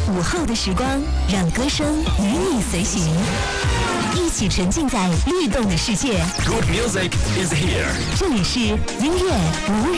午后的时光，让歌声与你随行，一起沉浸在律动的世界。 Good music is here。 这里是音乐无